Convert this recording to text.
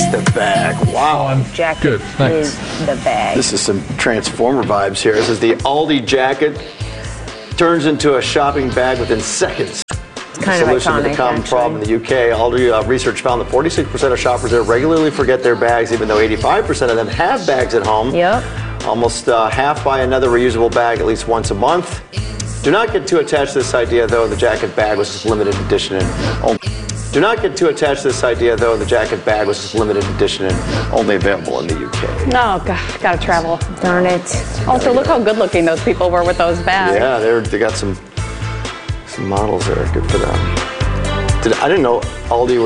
the bag. Wow. Jacket Good, thanks. is the bag. This is some Transformer vibes here. This is the Aldi jacket. Turns into a shopping bag within seconds. It's kind of Solution to the iconic, common actually. problem in the UK. Aldi research found that 46% of shoppers there regularly forget their bags, even though 85% of them have bags at home. Yep. Almost half buy another reusable bag at least once a month. Do not get too attached to this idea, though. The jacket bag was just limited edition and only. Do not get too attached to this idea, though. The jacket bag was just limited edition and only available in the UK. No, God, gotta travel. Darn it. Also, look how good looking those people were with those bags. Yeah, they got some models there. Good for them. I didn't know Aldi was